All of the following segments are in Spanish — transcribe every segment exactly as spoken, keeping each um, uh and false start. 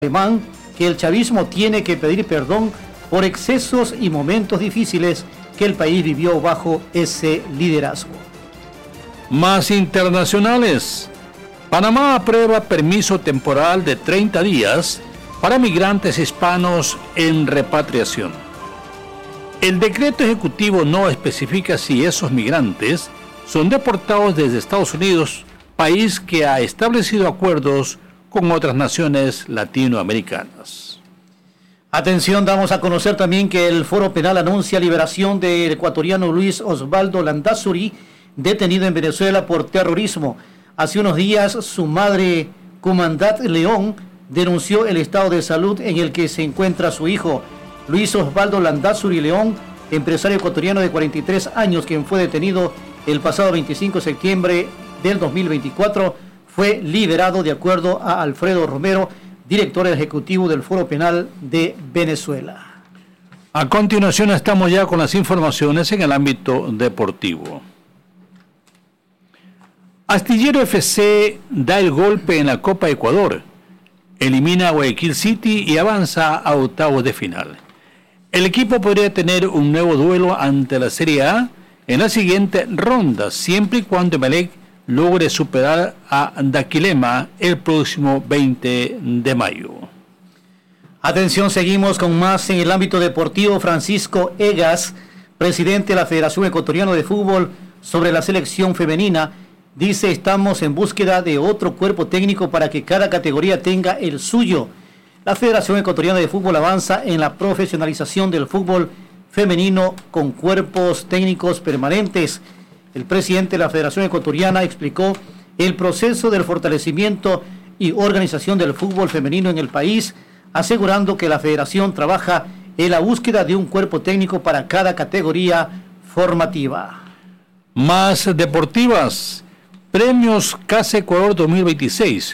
alemán que el chavismo tiene que pedir perdón por excesos y momentos difíciles que el país vivió bajo ese liderazgo. Más internacionales. Panamá aprueba permiso temporal de treinta días para migrantes hispanos en repatriación. El decreto ejecutivo no especifica si esos migrantes son deportados desde Estados Unidos, país que ha establecido acuerdos con otras naciones latinoamericanas. Atención, damos a conocer también que el Foro Penal anuncia liberación del ecuatoriano Luis Osvaldo Landázuri, detenido en Venezuela por terrorismo. Hace unos días su madre, Cumandat León, denunció el estado de salud en el que se encuentra su hijo. Luis Osvaldo Landázuri León, empresario ecuatoriano de cuarenta y tres años, quien fue detenido el pasado veinticinco de septiembre del dos mil veinticuatro, fue liberado de acuerdo a Alfredo Romero, director ejecutivo del Foro Penal de Venezuela. A continuación estamos ya con las informaciones en el ámbito deportivo. Astillero F C da el golpe en la Copa Ecuador, elimina a Guayaquil City y avanza a octavos de final. El equipo podría tener un nuevo duelo ante la Serie A en la siguiente ronda, siempre y cuando Emelec logre superar a Daquilema el próximo veinte de mayo. Atención, seguimos con más en el ámbito deportivo. Francisco Egas, presidente de la Federación Ecuatoriana de Fútbol, sobre la selección femenina, dice: estamos en búsqueda de otro cuerpo técnico para que cada categoría tenga el suyo. La Federación Ecuatoriana de Fútbol avanza en la profesionalización del fútbol femenino con cuerpos técnicos permanentes. El presidente de la Federación Ecuatoriana explicó el proceso del fortalecimiento y organización del fútbol femenino en el país, asegurando que la federación trabaja en la búsqueda de un cuerpo técnico para cada categoría formativa. Más deportivas. Premios CASA Ecuador dos mil veintiséis.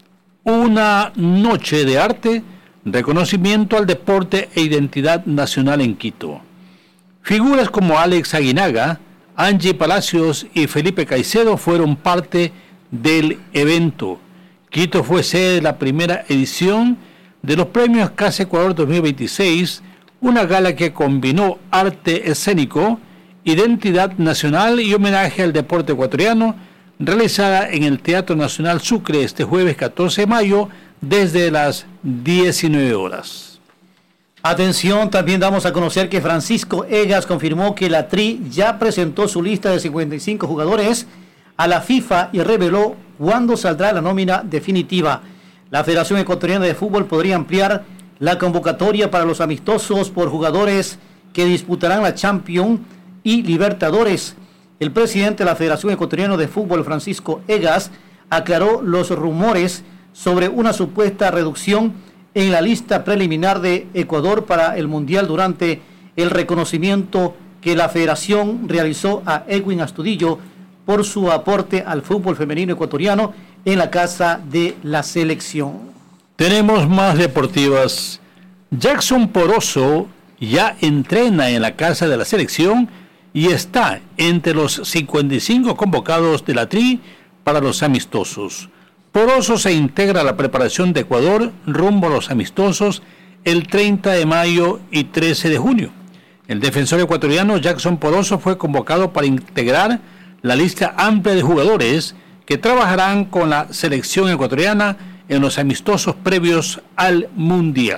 Una noche de arte, reconocimiento al deporte e identidad nacional en Quito. Figuras como Alex Aguinaga, Angie Palacios y Felipe Caicedo fueron parte del evento. Quito fue sede de la primera edición de los premios CASA Ecuador dos mil veintiséis, una gala que combinó arte escénico, identidad nacional y homenaje al deporte ecuatoriano, realizada en el Teatro Nacional Sucre este jueves catorce de mayo desde las diecinueve horas. Atención, también damos a conocer que Francisco Egas confirmó que la T R I ya presentó su lista de cincuenta y cinco jugadores a la FIFA y reveló cuándo saldrá la nómina definitiva. La Federación Ecuatoriana de Fútbol podría ampliar la convocatoria para los amistosos por jugadores que disputarán la Champions y Libertadores. El presidente de la Federación Ecuatoriana de Fútbol, Francisco Egas, aclaró los rumores sobre una supuesta reducción en la lista preliminar de Ecuador para el Mundial durante el reconocimiento que la Federación realizó a Edwin Astudillo por su aporte al fútbol femenino ecuatoriano en la casa de la selección. Tenemos más deportivas. Jackson Poroso ya entrena en la casa de la selección y está entre los cincuenta y cinco convocados de la T R I para los amistosos. Poroso se integra a la preparación de Ecuador rumbo a los amistosos el treinta de mayo y trece de junio. El defensor ecuatoriano Jackson Poroso fue convocado para integrar la lista amplia de jugadores que trabajarán con la selección ecuatoriana en los amistosos previos al Mundial.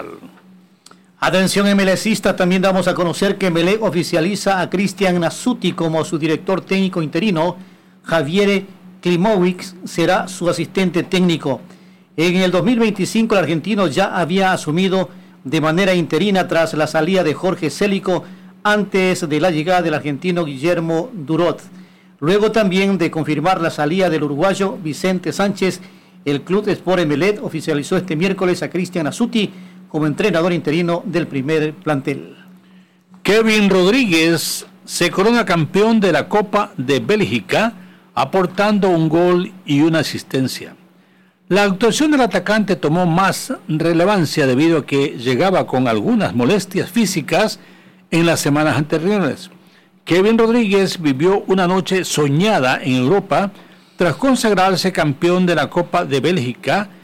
Atención emelecista, también damos a conocer que Emelec oficializa a Cristian Nasuti como su director técnico interino. Javier Klimovic será su asistente técnico. En el dos mil veinticinco el argentino ya había asumido de manera interina tras la salida de Jorge Célico antes de la llegada del argentino Guillermo Durot. Luego también de confirmar la salida del uruguayo Vicente Sánchez, el Club Sport Emelec oficializó este miércoles a Cristian Nasuti como entrenador interino del primer plantel. Kevin Rodríguez se corona campeón de la Copa de Bélgica, aportando un gol y una asistencia. La actuación del atacante tomó más relevancia debido a que llegaba con algunas molestias físicas en las semanas anteriores. Kevin Rodríguez vivió una noche soñada en Europa tras consagrarse campeón de la Copa de Bélgica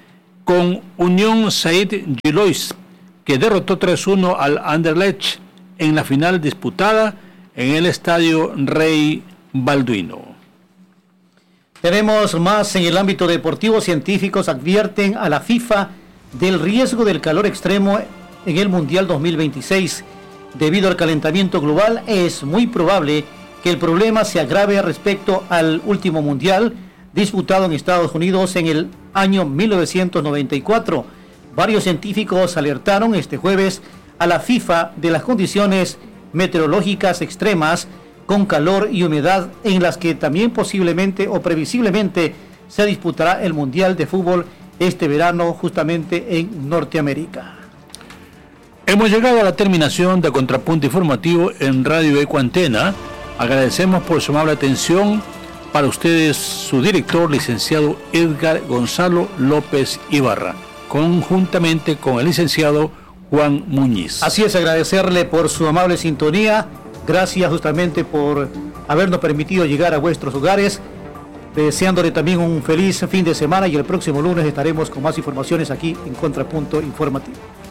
con Unión Saint-Gilloise, que derrotó tres uno al Anderlecht en la final disputada en el Estadio Rey Balduino. Tenemos más en el ámbito deportivo. Científicos advierten a la FIFA del riesgo del calor extremo en el Mundial dos mil veintiséis. Debido al calentamiento global, es muy probable que el problema se agrave respecto al último Mundial disputado en Estados Unidos en el año mil novecientos noventa y cuatro. Varios científicos alertaron este jueves a la FIFA de las condiciones meteorológicas extremas con calor y humedad en las que también posiblemente o previsiblemente se disputará el Mundial de Fútbol este verano justamente en Norteamérica. Hemos llegado a la terminación de Contrapunto Informativo en Radio Ecuantena. Agradecemos por su amable atención. Para ustedes, su director, licenciado Edgar Gonzalo López Ibarra, conjuntamente con el licenciado Juan Muñiz. Así es, agradecerle por su amable sintonía. Gracias justamente por habernos permitido llegar a vuestros hogares. Deseándole también un feliz fin de semana y el próximo lunes estaremos con más informaciones aquí en Contrapunto Informativo.